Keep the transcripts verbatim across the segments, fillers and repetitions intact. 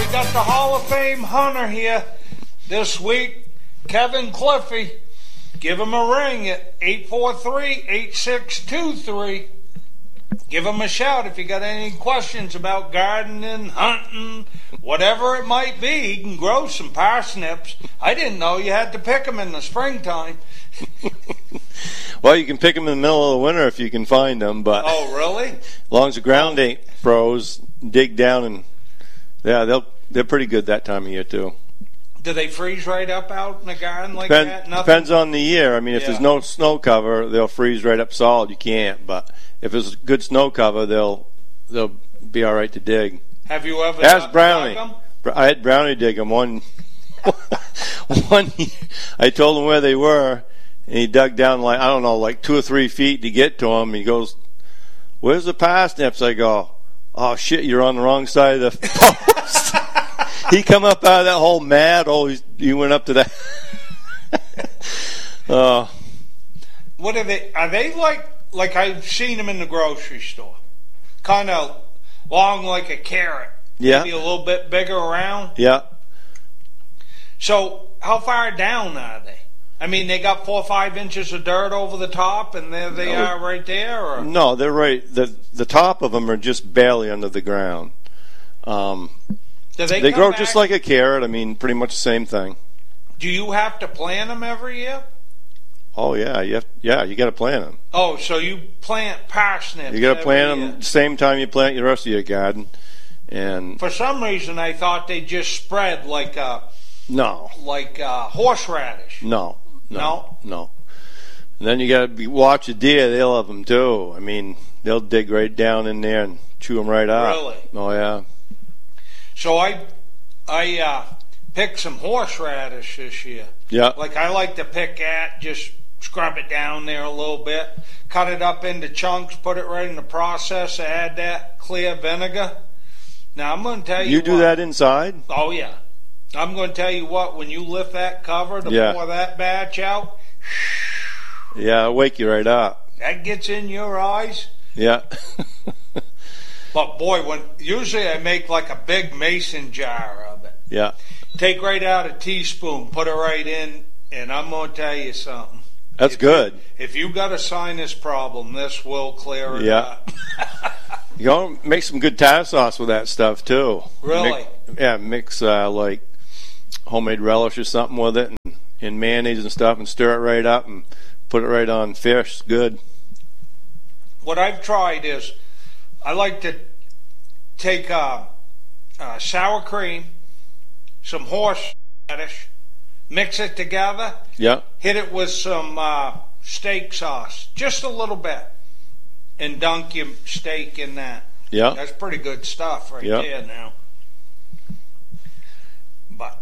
got the Hall of Fame hunter here this week, Kevin Cliffy. Give him a ring at eight four three, eight six two three. Give him a shout if you got any questions about gardening, hunting, whatever it might be. He can grow some parsnips. I didn't know you had to pick them in the springtime. Well, you can pick them in the middle of the winter if you can find them. But oh, really? As long as the ground ain't froze, dig down and yeah, they'll they're pretty good that time of year too. Do they freeze right up out in the garden like Depend, that? Nothing? Depends on the year. I mean, if Yeah. there's no snow cover, they'll freeze right up solid. You can't. But if there's good snow cover, they'll they'll be all right to dig. Have you ever Ask dug- Brownie. dug 'em? I had Brownie dig them one one year. I told him where they were, and he dug down like I don't know, like two or three feet to get to them. He goes, "Where's the parsnips?" I go, "Oh shit, you're on the wrong side of the post." He come up out of that hole mad. Oh, he's, he went up to that. uh, What are they? Are they like like I've seen them in the grocery store? Kind of long like a carrot. Yeah. Maybe a little bit bigger around. yeah. So how far down are they? I mean, they got four or five inches of dirt over the top, and there they No. are right there. Or? No, they're right. The the top of them are just barely under the ground. Um, Do they they come grow back? just like a carrot. I mean, pretty much the same thing. Do you have to plant them every year? Oh yeah, you have, yeah, you got to plant them. Oh, so you plant parsnips? You got to every plant year. them the same time you plant the rest of your garden. And For some reason, I thought they just spread like a no, like a horseradish. no, no, No? no. And then you got to be watch a deer. They'll love them too. I mean, they'll dig right down in there and chew them right up. Really? Oh yeah. So I, I uh, picked some horseradish this year. Yeah. Like I like to pick that, just scrub it down there a little bit, cut it up into chunks, put it right in the processor, add that clear vinegar. Now I'm going to tell you. You do what, that inside? Oh yeah. I'm going to tell you what. When you lift that cover to Yeah. pour that batch out, Yeah, it'll wake you right up. that gets in your eyes. Yeah. But boy, when usually I make like a big mason jar of it. yeah. Take right out a teaspoon, put it right in, and I'm going to tell you something. That's If good. You, if you got a sinus problem, this will clear it Yeah. up. You go make some good tartar sauce with that stuff too. Really? Mix, yeah, mix uh, like homemade relish or something with it, and, and mayonnaise and stuff, and stir it right up and put it right on fish. It's good. What I've tried is I like to take uh, uh, sour cream, some horseradish, mix it together, Yeah. hit it with some uh, steak sauce, just a little bit, and dunk your steak in that. Yeah. That's pretty good stuff right Yeah. there now. But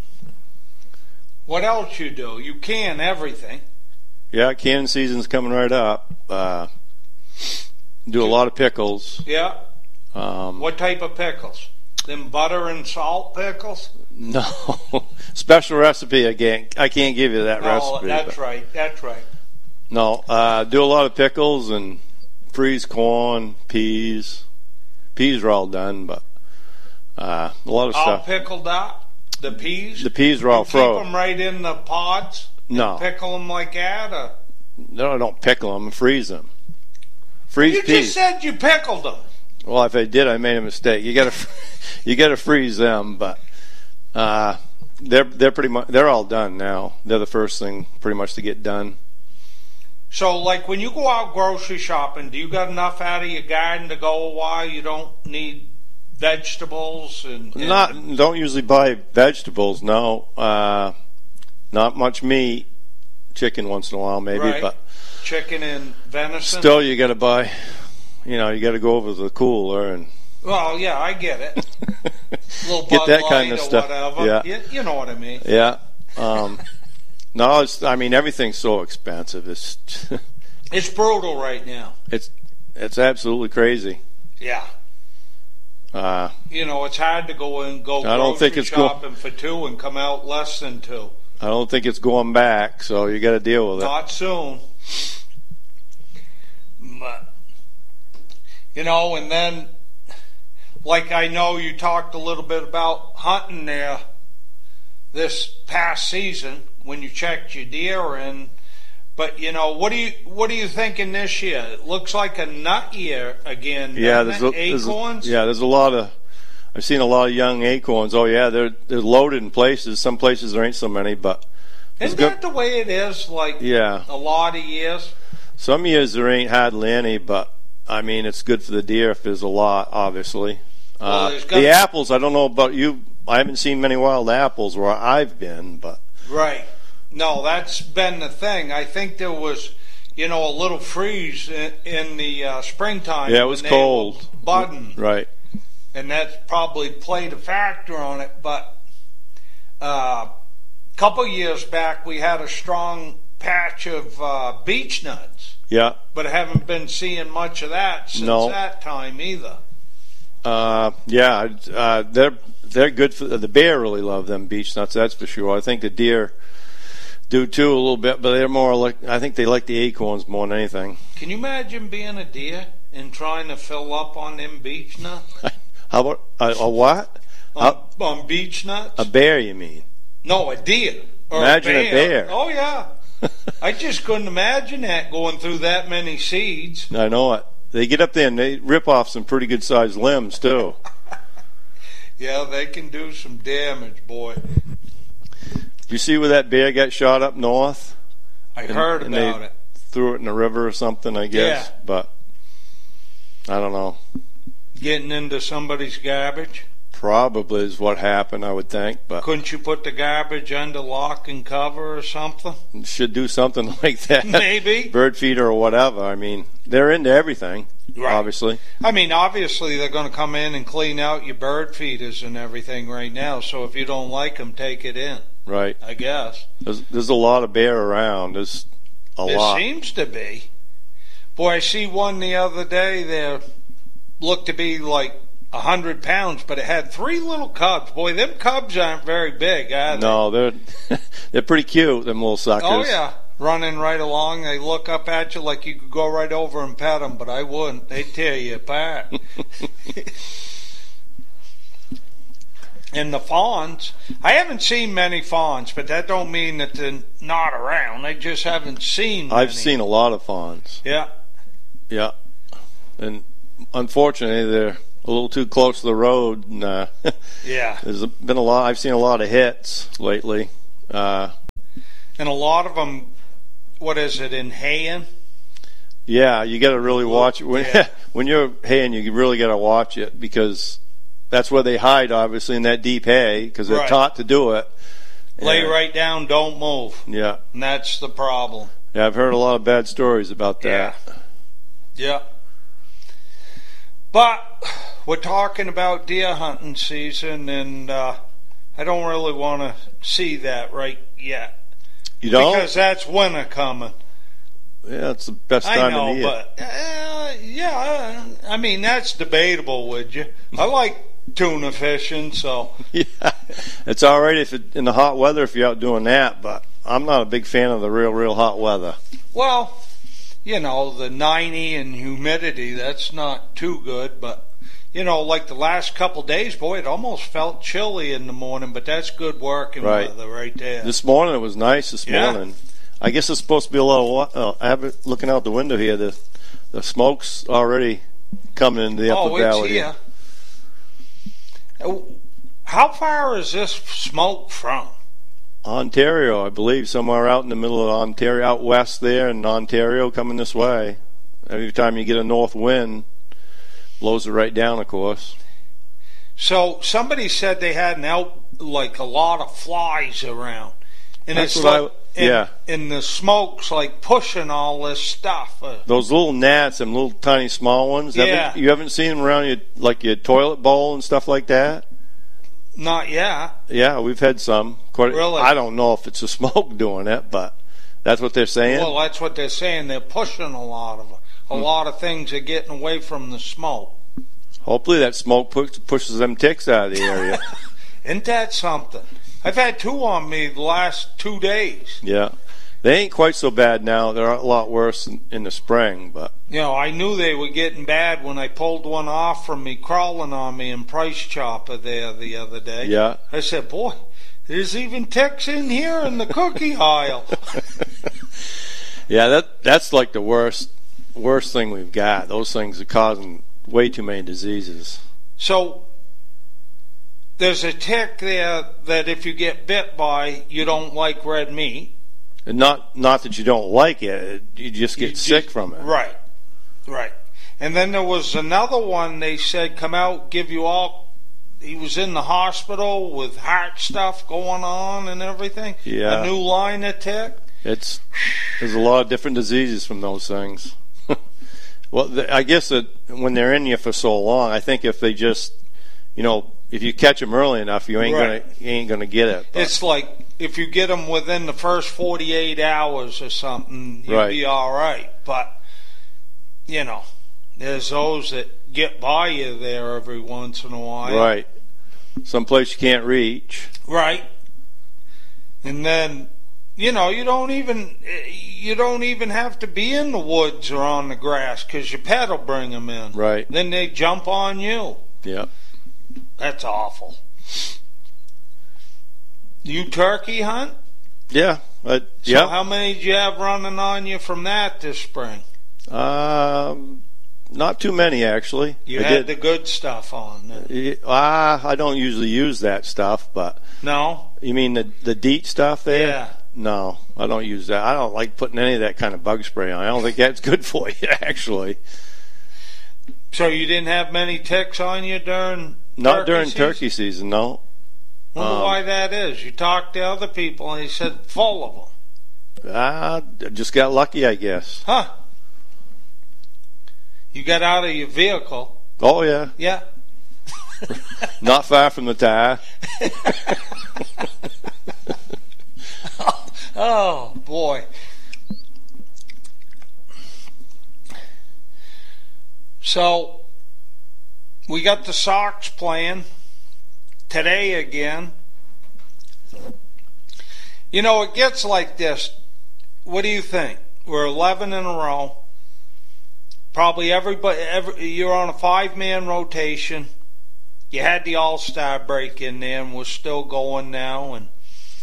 what else you do? You can everything. Yeah. Canning season's coming right up. Uh, do a lot of pickles. Yeah. Um, What type of pickles? Them butter and salt pickles? No, special recipe. I can't. I can't give you that No, recipe. that's but- right. That's right. No, uh, do a lot of pickles and freeze corn, peas. Peas are all done, but uh, a lot of All stuff. pickled up? The peas? The peas are all You keep frozen. them right in the pods? No. Pickle them like that? Or? No, I don't pickle them. Freeze them. Freeze You peas. just said you pickled them. Well, if I did, I made a mistake. You got to, you got to freeze them, but uh, they're they're pretty much they're all done now. They're the first thing pretty much to get done. So, like, when you go out grocery shopping, do you got enough out of your garden to go a while? You don't need vegetables and, and Not don't usually buy vegetables. No, uh, not much meat. Chicken once in a while, maybe, right. but chicken and venison. still you got to buy. You know, you got to go over to the cooler and Well, yeah, I get it. little get Bud that Light kind of or stuff. Whatever. Yeah. You, you know what I mean. yeah. Um, no, it's. I mean, everything's so expensive. It's It's brutal right now. it's it's absolutely crazy. Yeah. Uh, You know, it's hard to go and go I don't think grocery it's go- shopping for two and come out less than two. I don't think it's going back, so you got to deal with it. Not soon. But, you know, and then, like I know you talked a little bit about hunting there this past season when you checked your deer in. But you know, what do you what are you thinking this year? It looks like a nut year again. Yeah, there's, a, there's acorns. A, yeah, there's a lot of. I've seen a lot of young acorns. Oh yeah, they're they're loaded in places. Some places there ain't so many, but isn't that the way it is? Like yeah, a lot of years. Some years there ain't hardly any, but I mean it's good for the deer if there's a lot. Obviously, well, uh, the apples. I don't know about you. I haven't seen many wild apples where I've been, but right. No, that's been the thing. I think there was, you know, a little freeze in, in the uh, springtime. Yeah, it was cold. Budding. Right. And that's probably played a factor on it. But a uh, couple years back, we had a strong patch of uh, beech nuts. Yeah. But I haven't been seeing much of that since no. that time either. Uh, yeah, uh, they're they're good for the bear. Really love them beech nuts. That's for sure. I think the deer do too a little bit, but they're more like, I think they like the acorns more than anything. Can you imagine being a deer and trying to fill up on them beech nuts? How about a, a what? On, How, on beech nuts? A bear, you mean? No, a deer. Or imagine a bear. a bear. Oh yeah. I just couldn't imagine that going through that many seeds. I know it. They get up there and they rip off some pretty good sized limbs too. Yeah, they can do some damage, boy. You see where that bear got shot up north? I and, heard and about they it. Threw it in the river or something, I guess. Yeah. But I don't know. Getting into somebody's garbage? Probably is what happened, I would think. But couldn't you put the garbage under lock and cover or something? Should do something like that. Maybe. Bird feeder or whatever. I mean, they're into everything, right. Obviously. I mean, obviously they're going to come in and clean out your bird feeders and everything right now. So if you don't like them, take it in. Right. I guess. There's, there's a lot of bear around. There's a there lot. There seems to be. Boy, I see one the other day there looked to be like a hundred pounds, but it had three little cubs. Boy, them cubs aren't very big, are they? No, they're they're pretty cute, them little suckers. Oh, yeah. Running right along. They look up at you like you could go right over and pet them, but I wouldn't. They'd tear you apart. And the fawns, I haven't seen many fawns, but that don't mean that they're not around. I just haven't seen many. I've seen a lot of fawns. Yeah. Yeah. And unfortunately, they're a little too close to the road. And, uh, yeah. There's been a lot, I've seen a lot of hits lately. Uh, and a lot of them, what is it, in haying? Yeah, you got to really watch it. When, yeah. when you're haying, you really got to watch it because that's where they hide, obviously, in that deep hay because they're right. taught to do it. Lay and, right down, don't move. Yeah. And that's the problem. Yeah, I've heard a lot of bad stories about that. Yeah. Yeah. But we're talking about deer hunting season, and uh, I don't really want to see that right yet. You don't? Because that's winter coming. Yeah, it's the best time I know, of the year. but uh, yeah, I mean that's debatable. Would you? I like tuna fishing, so yeah, it's all right if it, in the hot weather if you're out doing that. But I'm not a big fan of the real, real hot weather. Well, you know, the ninety and humidity, that's not too good. But you know, like the last couple days, boy, it almost felt chilly in the morning. But that's good working right. weather right there. This morning it was nice. This yeah. morning. I guess it's supposed to be a lot of uh, I looking out the window here. The the smoke's already coming into the upper oh, valley. Oh, it's here. How far is this smoke from? Ontario, I believe, somewhere out in the middle of Ontario, out west there in Ontario, coming this way. Every time you get a north wind, blows it right down, of course. So somebody said they had an out, like a lot of flies around. And That's it's what like, I, and, yeah. and the smoke's like pushing all this stuff. Uh, Those little gnats, them little tiny small ones. Yeah. Haven't, you haven't seen them around your like your toilet bowl and stuff like that? Not yet. Yeah, we've had some. Quite, really? I don't know if it's the smoke doing it, but that's what they're saying. Well, that's what they're saying. They're pushing a lot of a hmm. lot of things are getting away from the smoke. Hopefully that smoke push, pushes them ticks out of the area. Isn't that something? I've had two on me the last two days. Yeah. They ain't quite so bad now. They're a lot worse in, in the spring, but you know, I knew they were getting bad when I pulled one off from me crawling on me in Price Chopper there the other day. Yeah. I said, boy, there's even ticks in here in the cookie aisle. Yeah, that that's like the worst worst thing we've got. Those things are causing way too many diseases. So there's a tick there that if you get bit by, you don't like red meat. And not not that you don't like it, you just get You sick just- from it. Right, right. And then there was another one they said come out, give you all, he was in the hospital with heart stuff going on and everything. Yeah. A new line of tick. It's there's a lot of different diseases from those things. Well, th- I guess that when they're in you for so long, I think if they just, you know, if you catch them early enough, you ain't Right. gonna you ain't gonna get it. But- It's like if you get them within the first forty-eight hours or something, you'd Right. be all right. But, you know, there's those that get by you there every once in a while. right, someplace you can't reach. Right. And then, you know, you don't even you don't even have to be in the woods or on the grass because your pet will bring them in. Right. Then they jump on you. Yeah. That's awful. You turkey hunt? Yeah. Uh, So yeah. how many did you have running on you from that this spring? Um, not too many actually. You I had did. the good stuff on then. Y- Ah, I don't usually use that stuff, but No? you mean the the DEET stuff there? Yeah. No, I don't use that. I don't like putting any of that kind of bug spray on. I don't think that's good for you, actually. So you didn't have many ticks on you during Not turkey during season? turkey season, no. Wonder Um, why that is. You talked to other people and they said full of them. Ah, just got lucky, I guess. Huh. You got out of your vehicle. Oh yeah, Yeah. not far from the tire. Oh, boy. So, we got the Sox playing today again. You know, it gets like this. What do you think? We're eleven in a row. Probably everybody, every, you're on a five-man rotation. You had the All-Star break in there, and we're still going now. And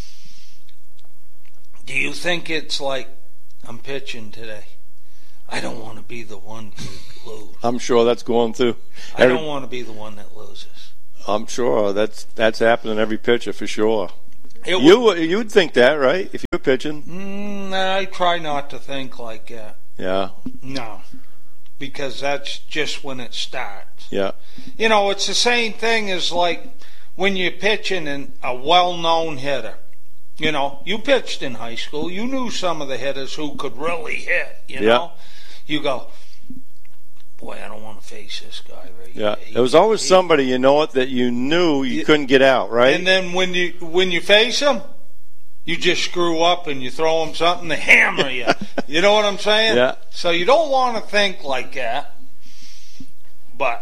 do you think it's like, I'm pitching today? I don't want to be the one to lose. I'm sure that's going through. I Every, don't want to be the one that loses. I'm sure that's that's happening every pitcher for sure. It You would- you'd think that, right? If you're pitching, Mm, I try not to think like that. yeah, No, because that's just when it starts. yeah, You know, it's the same thing as like when you're pitching and a well-known hitter. You know, you pitched in high school. You knew some of the hitters who could really hit, you Yeah. know. You go, boy, I don't want to face this guy right yeah. here. There was always He- somebody, you know it, that you knew you Yeah. couldn't get out, right? And then when you when you face him, you just screw up and you throw him something to hammer you. You know what I'm saying? Yeah. So you don't want to think like that. But,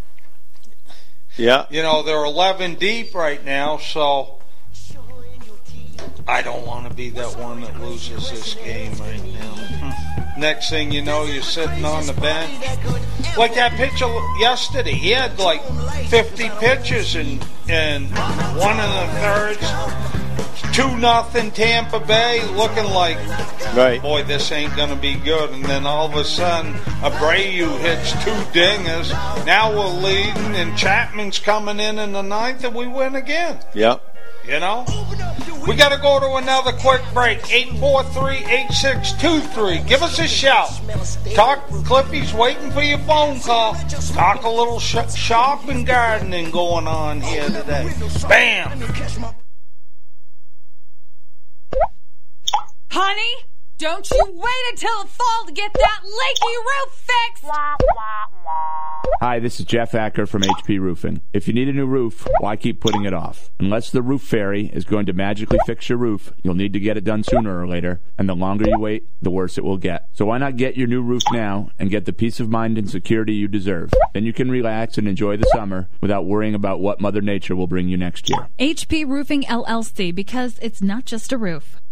yeah, you know, they're eleven deep right now, so I don't want to be that one that loses this game right now. Hmm. Next thing you know, you're sitting on the bench. Like that pitcher yesterday, he had like fifty pitches in, in one of the thirds. Two nothing Tampa Bay, looking like, right. boy, this ain't going to be good. And then all of a sudden, Abreu hits two dingers. Now we're leading, and Chapman's coming in in the ninth, and we win again. Yeah. You know? We got to go to another quick break. eight four three, eight six two three. Give us a shout. Talk, Clippy's waiting for your phone call. Talk a little sh- shop and gardening going on here today. Bam! Honey, don't you wait until the fall to get that leaky roof fixed! Hi, this is Jeff Acker from H P Roofing. If you need a new roof, why keep putting it off? Unless the roof fairy is going to magically fix your roof, you'll need to get it done sooner or later, and the longer you wait, the worse it will get. So why not get your new roof now and get the peace of mind and security you deserve? Then you can relax and enjoy the summer without worrying about what Mother Nature will bring you next year. H P Roofing L L C, because it's not just a roof.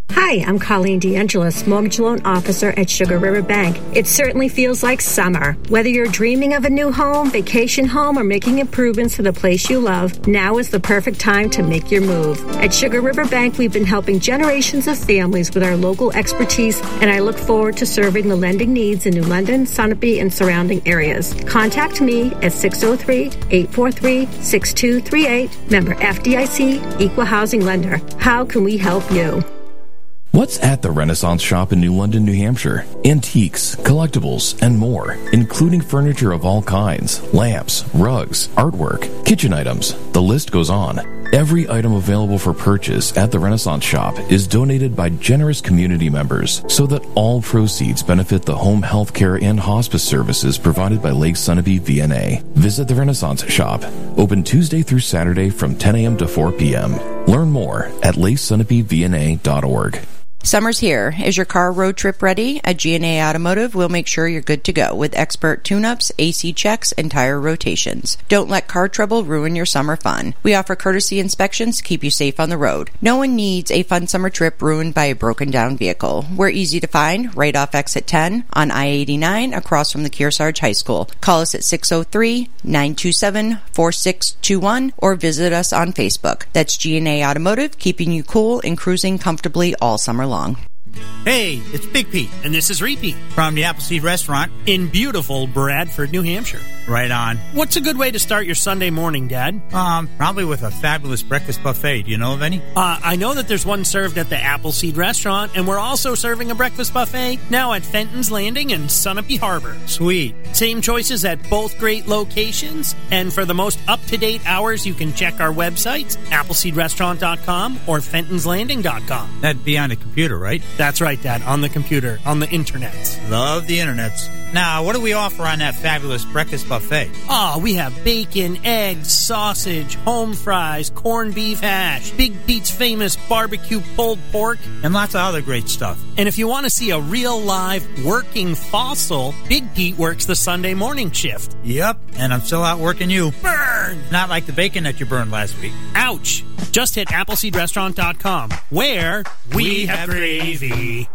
Hi, I'm Colleen DeAngelis, Mortgage Loan Officer at Sugar River Bank. It certainly feels like summer. Whether you're dreaming of a new home, vacation home, or making improvements to the place you love, now is the perfect time to make your move. At Sugar River Bank, we've been helping generations of families with our local expertise, and I look forward to serving the lending needs in New London, Sunapee, and surrounding areas. Contact me at six oh three, eight four three, six two three eight, member F D I C, Equal Housing Lender. How can we help you? What's at the Renaissance Shop in New London, New Hampshire? Antiques, collectibles, and more, including furniture of all kinds, lamps, rugs, artwork, kitchen items. The list goes on. Every item available for purchase at the Renaissance Shop is donated by generous community members so that all proceeds benefit the home health care and hospice services provided by Lake Sunapee V N A. Visit the Renaissance Shop, open Tuesday through Saturday from ten a.m. to four p.m. Learn more at lake sunapee v n a dot org. Summer's here. Is your car road trip ready? At G and A Automotive, we'll make sure you're good to go with expert tune-ups, A C checks, and tire rotations. Don't let car trouble ruin your summer fun. We offer courtesy inspections to keep you safe on the road. No one needs a fun summer trip ruined by a broken down vehicle. We're easy to find right off exit ten on I eighty-nine across from the Kearsarge High School. Call us at six oh three, nine two seven, four six two one or visit us on Facebook. That's G and A Automotive, keeping you cool and cruising comfortably all summer long. Hey, it's Big Pete, and this is Repeat from the Appleseed Restaurant in beautiful Bradford, New Hampshire. Right on. What's a good way to start your Sunday morning, Dad? Um, probably with a fabulous breakfast buffet. Do you know of any? Uh, I know that there's one served at the Appleseed Restaurant, and we're also serving a breakfast buffet now at Fenton's Landing and Sunapee Harbor. Sweet. Same choices at both great locations, and for the most up-to-date hours, you can check our websites, appleseed restaurant dot com or fentons landing dot com. That'd be on the computer, right? That's right, Dad, on the computer, on the internet. Love the internets. Now, what do we offer on that fabulous breakfast buffet? Oh, we have bacon, eggs, sausage, home fries, corned beef hash, Big Pete's famous barbecue pulled pork, and lots of other great stuff. And if you want to see a real live working fossil, Big Pete works the Sunday morning shift. Yep, and I'm still out working you. Burn! Not like the bacon that you burned last week. Ouch! Just hit appleseed restaurant dot com, where we, we have gravy.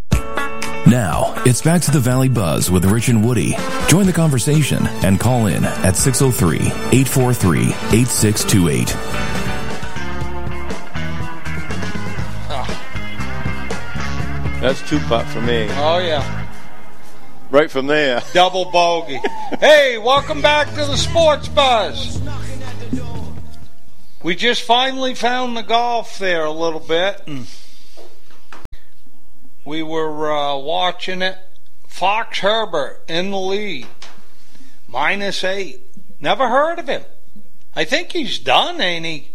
Now, it's back to the Valley Buzz with Rich and Woody. Join the conversation and call in at six oh three, eight four three, eight six two eight. That's two putt for me. Oh, yeah. Right from there. Double bogey. Hey, welcome back to the Sports Buzz. We just finally found the golf there a little bit, and we were uh, watching it. Fox Herbert in the lead, minus eight. Never heard of him. I think he's done, ain't he?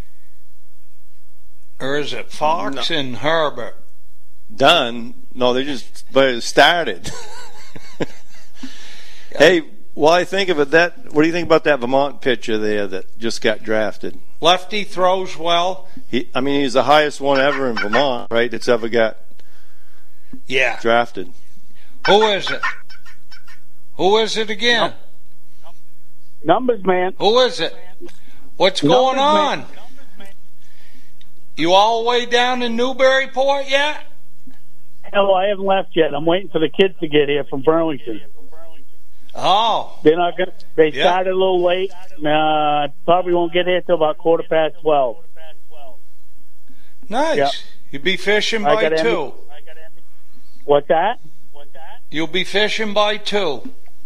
Or is it Fox no. and Herbert? Done? No, they just but started. Hey, while I think of it, that what do you think about that Vermont pitcher there that just got drafted? Lefty, throws well. He, I mean, he's the highest one ever in Vermont, right? That's ever got yeah drafted. Who is it? Who is it again? Numbers, man. Who is it? What's going Numbers, on? Man. You all the way down in Newburyport yet? No, I haven't left yet. I'm waiting for the kids to get here from Burlington. Oh, they're not gonna. They yeah. started a little late. Uh, probably won't get here till about quarter past twelve. Nice. Yep. You'll be fishing by two. Emmy. What's that? What's that? You'll be fishing by two.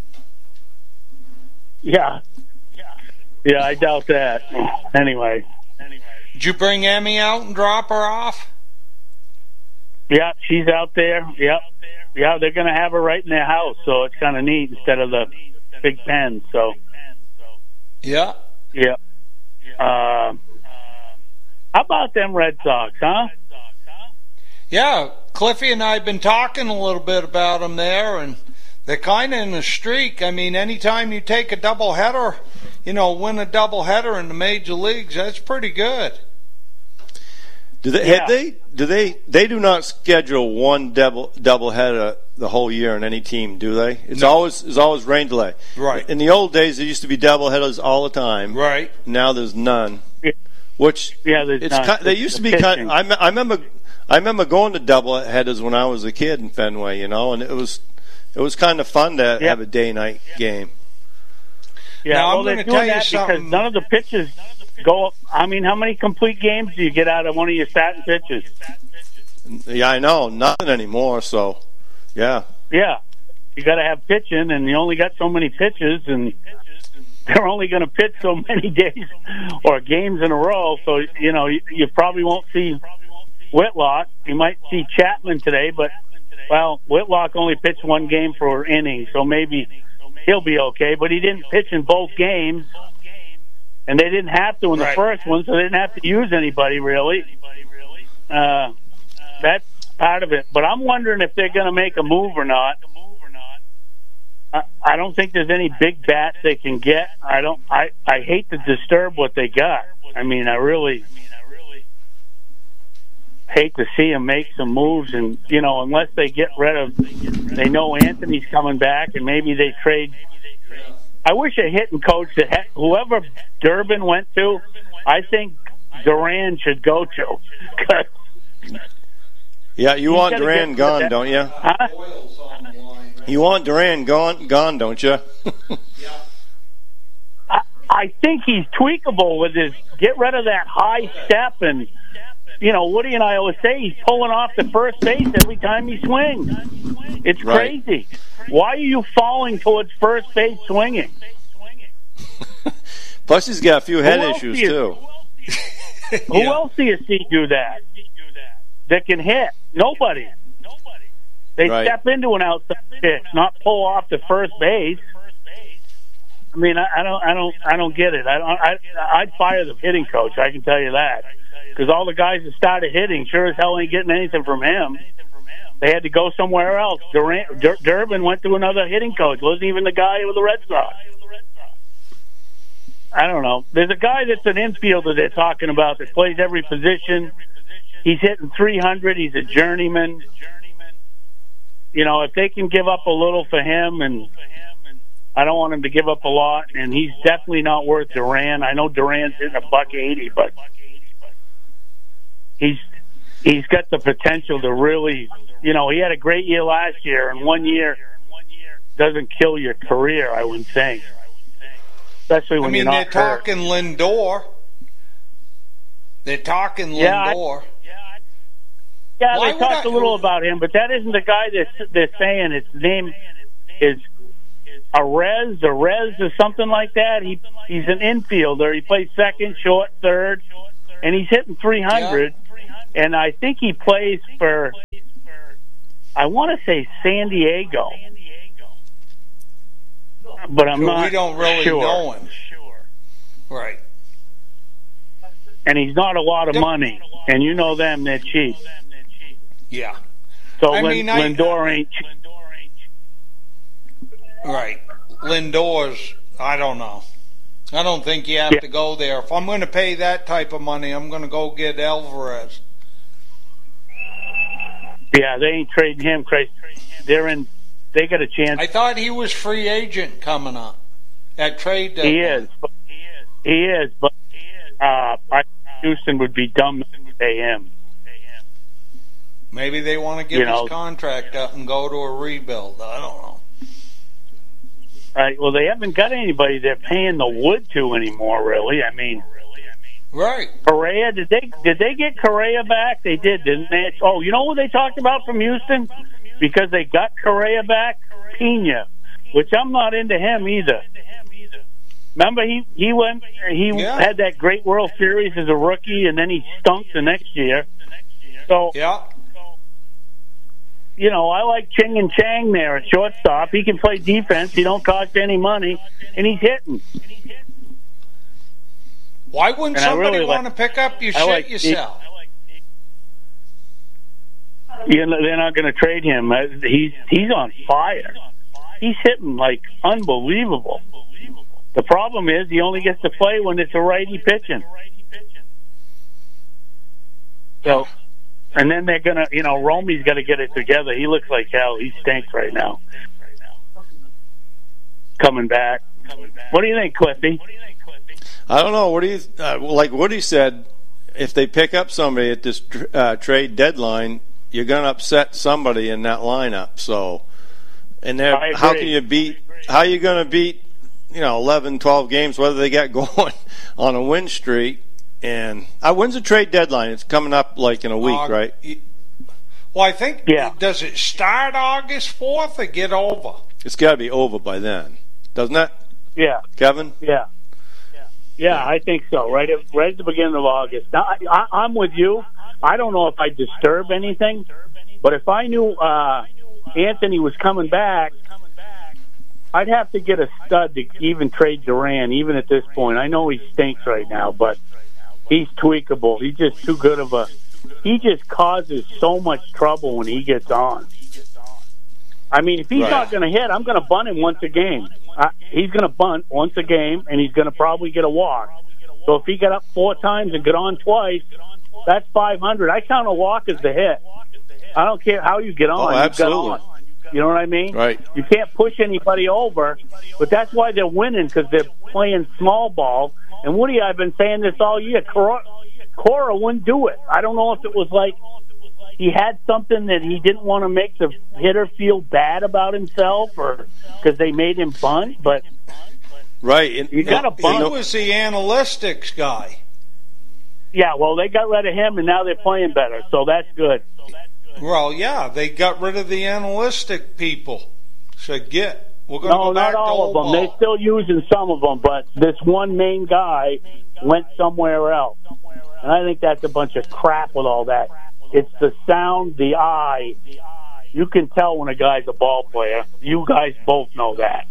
Yeah. Yeah, I doubt that. Anyway. Did you bring Emmy out and drop her off? Yeah, she's out there. Yep. Yeah, they're going to have her right in their house, so it's kind of neat instead of the big pen. So. Yeah. Yeah. Uh, how about them Red Sox, huh? Yeah, Cliffy and I have been talking a little bit about them there, and they're kind of in a streak. I mean, anytime you take a doubleheader, you know, win a doubleheader in the major leagues, that's pretty good. Do they? Yeah. Had they? Do they? They do not schedule one double doubleheader the whole year in any team, do they? It's no. always it's always rain delay. Right. In the old days, there used to be doubleheaders all the time. Right. Now there's none. Yeah. Which yeah, there's it's none. kind, they used to be kind. I, I remember I remember going to doubleheaders when I was a kid in Fenway, you know, and it was it was kind of fun to yeah. have a day-night game. Yeah, now, well, I'm they're going to doing tell you that because something. none of the pitches go. I mean, how many complete games do you get out of one of your starting pitches? Yeah, I know. Nothing anymore, so, yeah. Yeah. You got to have pitching, and you only got so many pitches, and they're only going to pitch so many days or games in a row. So, you know, you, you probably won't see Whitlock. You might see Chapman today, but, well, Whitlock only pitched one game for an inning, so maybe he'll be okay. But he didn't pitch in both games, and they didn't have to in the right. first one, so they didn't have to use anybody, really. Uh, that's part of it. But I'm wondering if they're going to make a move or not. I, I don't think there's any big bats they can get. I don't. I, I hate to disturb what they got. I mean, I really hate to see them make some moves, and you know, unless they get rid of, they know Anthony's coming back, and maybe they trade. I wish a hitting coach that had, whoever Durbin went to, I think Duran should go to. Yeah, you want Duran gone, that. don't you? Huh? You want Duran gone, gone, don't you? I, I think he's tweakable with his get rid of that high step, and you know, Woody and I always say he's pulling off the first base every time he swings. It's Right. crazy. Why are you falling towards first base swinging? Plus, he's got a few head Who else issues do you- too. Who Yeah. else do you see do that? That can hit? Nobody. They Right. step into an outside pitch, not pull off the first base. I mean, I, I don't, I don't, I don't get it. I don't. I, I'd fire the hitting coach. I can tell you that, because all the guys that started hitting sure as hell ain't getting anything from him. They had to go somewhere else. Durant, Dur- Durbin went to another hitting coach. Wasn't even the guy with the Red Sox. I don't know. There's a guy that's an infielder they're talking about that plays every position. He's hitting three hundred. He's a journeyman. You know, if they can give up a little for him, and I don't want him to give up a lot, and he's definitely not worth Duran. I know Duran's hitting a buck eighty, but he's he's got the potential to really, you know, he had a great year last year, and one year doesn't kill your career, I would think. Especially when I mean, you're they're not hurt. talking Lindor. They're talking Yeah, I- Lindor. Yeah, Why they would talked I- a little about him, but that isn't the guy that they're saying his name is Arez, Arez or something like that. He he's an infielder. He plays second, short, third, and he's hitting three hundred. Yeah. And I think he plays for, I want to say San Diego, but I'm So not we don't really sure. know him. Right. And he's not a lot of money, and you know them, they're cheap. Yeah. So I Lin- mean, I- Lindor ain't cheap. Right. Lindor's, I don't know. I don't think you have Yeah. to go there. If I'm going to pay that type of money, I'm going to go get Alvarez. Yeah, they ain't trading him. Crazy. They're in. They got a chance. I thought he was free agent coming up at trade He deadline. is. But, he is, but uh, I, Houston would be dumb to pay him. Maybe they want to give You know. his contract up and go to a rebuild. I don't know. Right. Well, they haven't got anybody they're paying the wood to anymore. Really. I mean, Right. Correa. Did they did they get Correa back? They did, didn't they? Oh, you know what they talked about from Houston? Because they got Correa back, Pena, which I'm not into him either. Remember, he he went he Yeah. had that great World Series as a rookie, and then he stunk the next year. So Yeah. you know, I like Ching and Chang there at shortstop. He can play defense. He don't cost any money, and he's hitting. Why wouldn't And I somebody really like- want to pick up your I shit like- yourself? You know, they're not going to trade him. Uh, He's he's on fire. He's hitting like unbelievable. The problem is he only gets to play when it's a righty pitching. So, and then they're gonna, you know, Romy's got to get it together. He looks like hell. He stinks right now. Coming back. What do you think, Cliffy? I don't know. What do you uh, like? Woody said if they pick up somebody at this uh, trade deadline, you're going to upset somebody in that lineup. So, and how can you beat? How are you going to beat? You know, eleven, twelve games, whether they get going on a win streak. And uh, when's the trade deadline? It's coming up like in a week, uh, right? Well, I think, yeah. Does it start August fourth or get over? It's got to be over by then, doesn't it? Yeah. Kevin? Yeah. Yeah, yeah. I think so, right at, right at the beginning of August. Now, I, I, I'm with you. I don't know if I'd disturb anything, but if I knew uh, Anthony was coming back, I'd have to get a stud to even trade Duran, even at this point. I know he stinks right now, but he's tweakable. He's just too good of a... He just causes so much trouble when he gets on. I mean, if he's right. not going to hit, I'm going to bunt him once a game. Uh, he's going to bunt once a game, and he's going to probably get a walk. So if he got up four times and get on twice, that's five hundred. I count a walk as the hit. I don't care how you get on. Oh, absolutely. You, on. You know what I mean? Right. You can't push anybody over, but that's why they're winning, because they're playing small ball. And Woody, I've been saying this all year. Cora, Cora wouldn't do it. I don't know if it was like he had something that he didn't want to make the hitter feel bad about himself, or because they made him bunt, but right. And, you got to bunt. He was the analytics guy. Yeah, well, they got rid of him, and now they're playing better, so that's good. Well, yeah, they got rid of the analytic people. Said, get, we're going to no, go back not all to of them. They're still using some of them, but this one main guy went somewhere else. And I think that's a bunch of crap with all that. It's the sound, the eye. You can tell when a guy's a ball player. You guys both know that.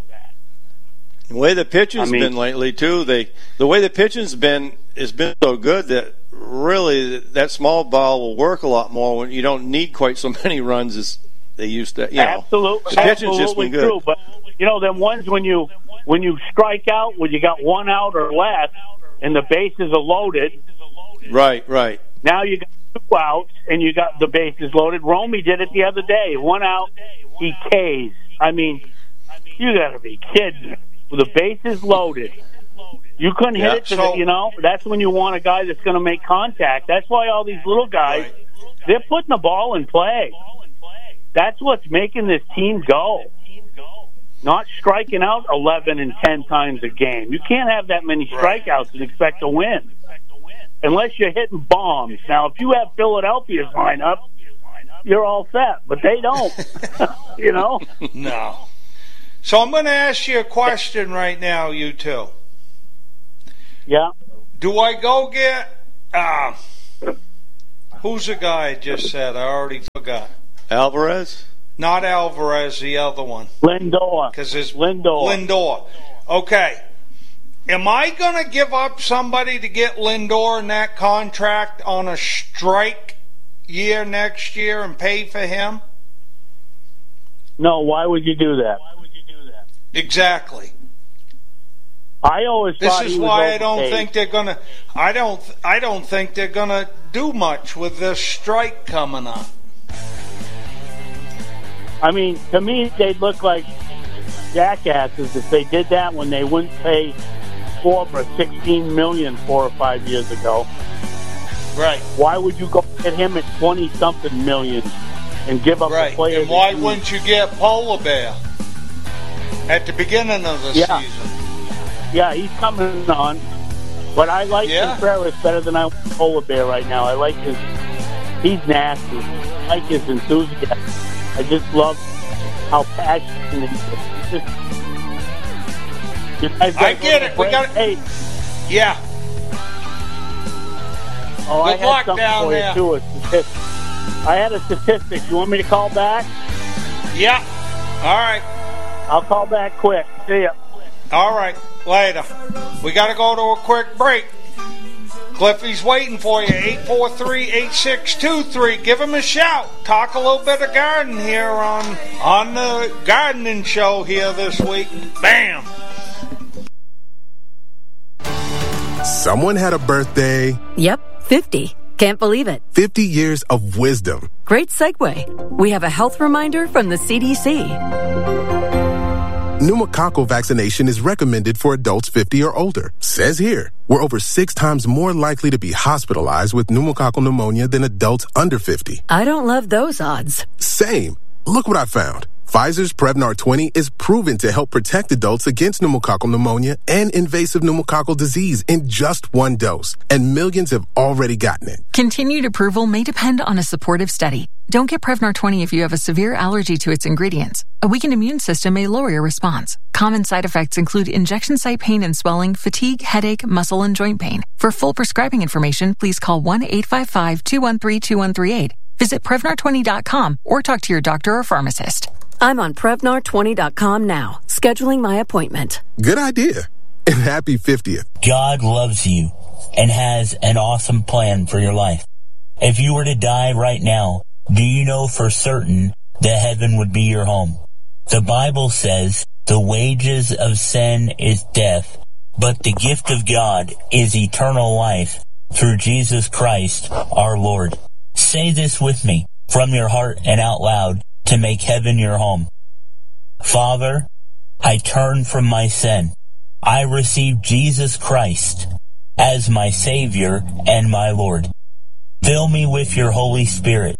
The way the pitching's I mean, been lately, too, they the way the pitching's been has been so good that really that small ball will work a lot more when you don't need quite so many runs as they used to. You know, absolutely, the pitching's just been good. True, but you know, them ones when you when you strike out when you got one out or less and the bases are loaded. Right, right. Now you got two outs and you got the bases loaded. Romy did it the other day. One out, he K's. I mean, you got to be kidding. With the bases loaded, you couldn't hit yeah, it to so, the, you know, that's when you want a guy that's going to make contact. That's why all these little guys, right. they're putting the ball in play. That's what's making this team go. Not striking out eleven and ten times a game. You can't have that many strikeouts and expect to win. Unless you're hitting bombs. Now, if you have Philadelphia's lineup, you're all set. But they don't. You know? No. So I'm going to ask you a question right now, you two. Yeah. Do I go get... Uh, who's the guy I just said? I already forgot. Alvarez? Not Alvarez, the other one. Lindor. Because it's Lindor. Lindor. Okay. Am I going to give up somebody to get Lindor in that contract on a strike year next year and pay for him? No, why would you do that? Exactly. I always this thought is he was why overpaid. I don't think they're gonna. I don't. I don't think they're gonna do much with this strike coming up. I mean, to me, they'd look like jackasses if they did that when they wouldn't pay Schwarber sixteen million four or five years ago. Right. Why would you go get him at twenty something million and give up right. a player? And why wouldn't you get Polar Bear at the beginning of the yeah. season? Yeah, he's coming on. But I like yeah. Contreras better than I like Polar Bear right now. I like his... He's nasty. I like his enthusiasm. I just love how passionate he is. Just, I get it. We got it. Hey. Yeah. Oh, Good I had luck something down for there. you, too. A statistic. I had a statistic. You want me to call back? Yeah. All right. I'll call back quick. See ya. All right. Later. We got to go to a quick break. Cliffy's waiting for you. eight four three, eight six two three. Give him a shout. Talk a little bit of garden here on, on the gardening show here this week. Bam. Someone had a birthday. Yep, fifty. Can't believe it. fifty years of wisdom. Great segue. We have a health reminder from the C D C. Pneumococcal vaccination is recommended for adults fifty or older. Says here, we're over six times more likely to be hospitalized with pneumococcal pneumonia than adults under fifty. I don't love those odds. Same. Look what I found. Pfizer's Prevnar twenty is proven to help protect adults against pneumococcal pneumonia and invasive pneumococcal disease in just one dose, and millions have already gotten it. Continued approval may depend on a supportive study. Don't get Prevnar twenty if you have a severe allergy to its ingredients. A weakened immune system may lower your response. Common side effects include injection site pain and swelling, fatigue, headache, muscle, and joint pain. For full prescribing information, please call one eight five five, two one three, two one three eight. Visit Prevnar twenty dot com or talk to your doctor or pharmacist. I'm on Prevnar twenty dot com now, scheduling my appointment. Good idea. And happy fiftieth. God loves you and has an awesome plan for your life. If you were to die right now, do you know for certain that heaven would be your home? The Bible says the wages of sin is death, but the gift of God is eternal life through Jesus Christ our Lord. Say this with me from your heart and out loud to make heaven your home. Father, I turn from my sin. I receive Jesus Christ as my Savior and my Lord. Fill me with your Holy Spirit.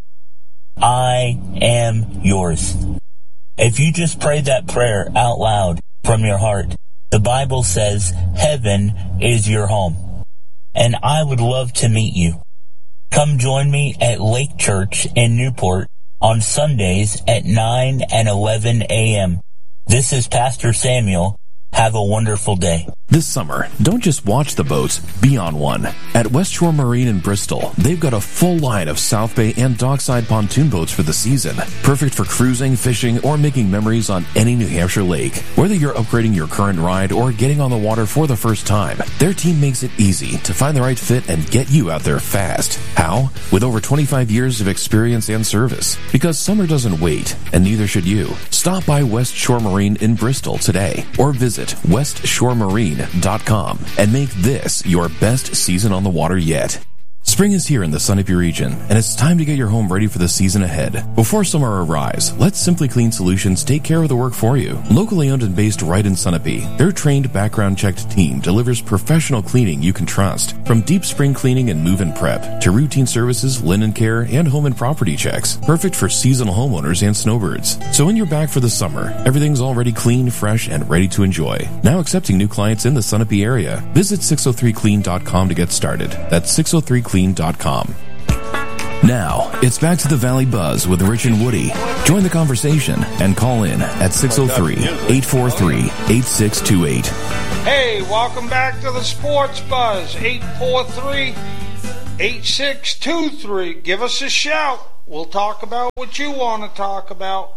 I am yours. If you just pray that prayer out loud from your heart, the Bible says heaven is your home. And I would love to meet you. Come join me at Lake Church in Newport on Sundays at nine and eleven a.m. This is Pastor Samuel. Have a wonderful day. This summer, don't just watch the boats, be on one. At West Shore Marine in Bristol, they've got a full line of South Bay and dockside pontoon boats for the season. Perfect for cruising, fishing, or making memories on any New Hampshire lake. Whether you're upgrading your current ride or getting on the water for the first time, their team makes it easy to find the right fit and get you out there fast. How? With over twenty-five years of experience and service. Because summer doesn't wait, and neither should you. Stop by West Shore Marine in Bristol today, or visit west shore marine dot com and make this your best season on the water yet. Spring is here in the Sunapee region, and it's time to get your home ready for the season ahead. Before summer arrives, let Simply Clean Solutions take care of the work for you. Locally owned and based right in Sunapee, their trained, background-checked team delivers professional cleaning you can trust. From deep spring cleaning and move-in prep, to routine services, linen care, and home and property checks. Perfect for seasonal homeowners and snowbirds. So when you're back for the summer, everything's already clean, fresh, and ready to enjoy. Now accepting new clients in the Sunapee area. Visit six oh three clean dot com to get started. That's six oh three clean dot com. Now, it's back to the Valley Buzz with Rich and Woody. Join the conversation and call in at six oh three, eight four three, eight six two eight. Hey, welcome back to the Sports Buzz, eight four three, eight six two three. Give us a shout. We'll talk about what you want to talk about.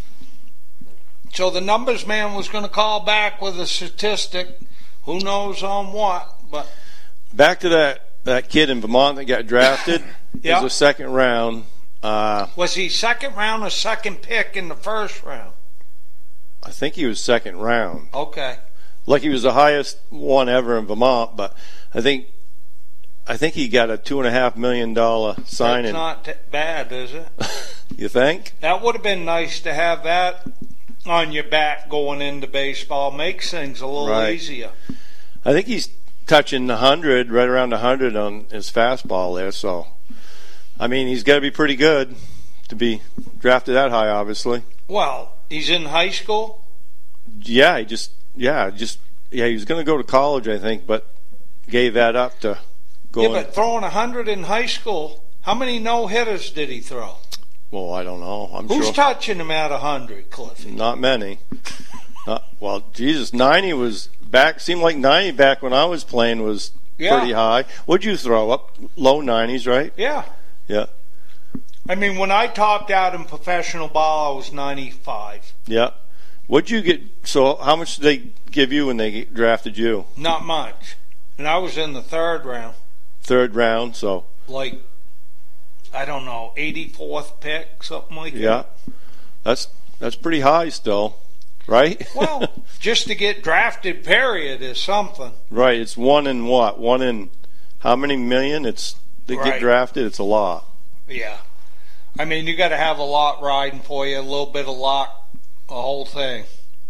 So the numbers man was going to call back with a statistic. Who knows on what, but... Back to that that kid in Vermont that got drafted. Yeah. It was a second round. Uh, was he second round or second pick in the first round? I think he was second round. Okay. Like he was the highest one ever in Vermont, but I think I think he got a two and a half million dollar signing. That's not t- bad, is it? You think? That would have been nice to have that on your back going into baseball. Makes things a little right. easier. I think he's touching one hundred, right around one hundred on his fastball there. So, I mean, he's got to be pretty good to be drafted that high, obviously. Well, he's in high school? Yeah, he just, yeah, just, yeah, he was going to go to college, I think, but gave that up to go. Yeah, but throwing one hundred in high school, how many no-hitters did he throw? Well, I don't know. I'm Who's sure. touching him at one hundred, Cliffy? Not many. Not, well, Jesus, ninety was back, seemed like ninety back when I was playing was yeah. pretty high. What'd you throw up? Low nineties, right? Yeah. Yeah. I mean, when I topped out in professional ball, I was ninety-five. Yeah. What'd you get? So how much did they give you when they drafted you? Not much. And I was in the third round. Third round, so. Like, I don't know, eighty-fourth pick, something like yeah. that. Yeah. That's, that's pretty high still, right? Well, just to get drafted, period, is something. Right. It's one in what? One in how many million? It's to right. get drafted, it's a lot. Yeah. I mean, you got to have a lot riding for you, a little bit of luck, the whole thing.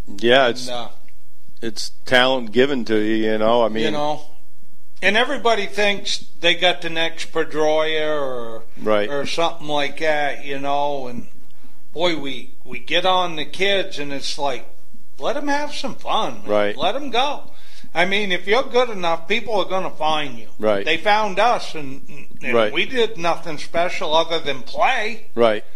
Yeah, it's and, uh, it's talent given to you, you know. I mean, you know, and everybody thinks they got the next Pedroia or right. or something like that, you know. And boy, we we get on the kids, and it's like, let them have some fun, man. Right? Let them go. I mean, if you're good enough, people are going to find you. Right. They found us, and, and right. we did nothing special other than play. Right.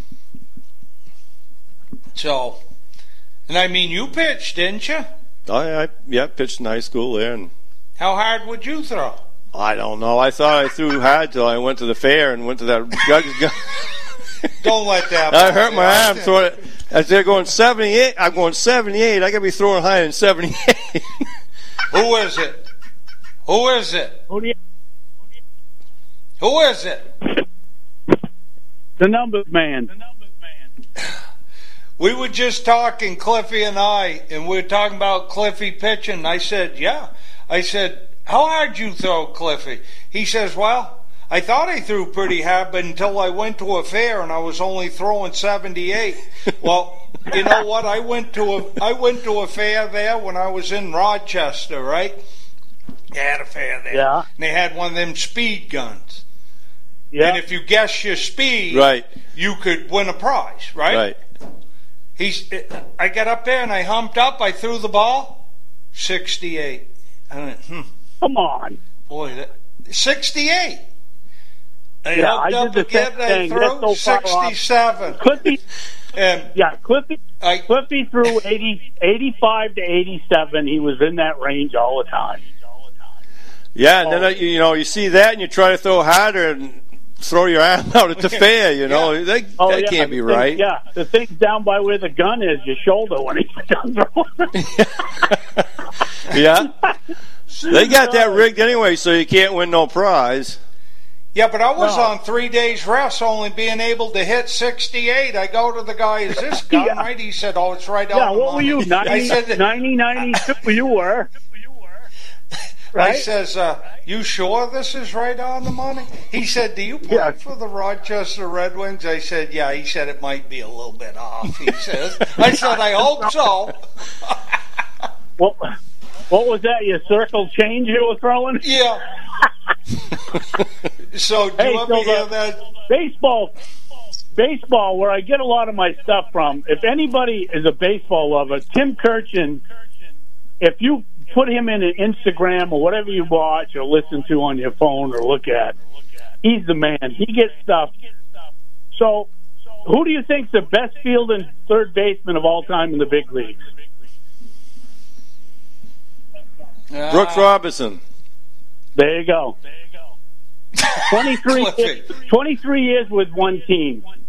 So, and I mean, you pitched, didn't you? Oh, yeah, I, yeah, pitched in high school there. And how hard would you throw? I don't know. I thought I threw hard till I went to the fair and went to that. Don't let that. I hurt my arm. Throwing it. As they're going seventy-eight, I'm going seventy-eight. I got to be throwing higher than seventy-eight. Who is it? Who is it? Who do you? Who is it? The numbers man. The numbers man. We were just talking, Cliffy and I, and we were talking about Cliffy pitching. I said, yeah. I said, how hard you throw, Cliffy? He says, well, I thought I threw pretty hard, but until I went to a fair and I was only throwing seventy-eight. Well, you know what? I went to a I went to a fair there when I was in Rochester, right? They had a fair there. Yeah. And they had one of them speed guns. Yeah. And if you guess your speed, right, you could win a prize, right? Right. He's. I got up there and I humped up. I threw the ball, sixty-eight. I went, hmm. Come on, boy, that, sixty-eight. I yeah, humped I up did the again. same thing. I threw so sixty-seven. Cliffy, and yeah, Cliffy. I, Cliffy threw eighty, eighty-five to eighty-seven. He was in that range all the time. Yeah, and then uh, you know you see that and you try to throw harder and throw your arm out at the fair. You know yeah. that, oh, that yeah, can't be thing, right. Yeah, the thing's down by where the gun is, your shoulder when he's done throwing. Yeah, they got that rigged anyway, so you can't win no prize. Yeah, but I was no. on three days rest, only being able to hit sixty-eight. I go to the guy, is this gun yeah. right? He said, oh, it's right on Yeah, the what money. were you, ninety, I said, ninety, ninety-two you were. Right? I says, uh, you sure this is right on the money? He said, do you play yeah. for the Rochester Red Wings? I said, yeah. He said, it might be a little bit off, he says. I said, I hope so. What, what was that, your circle change you were throwing? Yeah. So, do hey, you ever so hear that? Baseball, baseball, where I get a lot of my stuff from, if anybody is a baseball lover, Tim Kirchin, if you put him in an Instagram or whatever you watch or listen to on your phone or look at, he's the man. He gets stuff. So, who do you think's the best field and third baseman of all time in the big leagues? Uh, Brooks Robinson. There you go. twenty-three, twenty-three years with one team.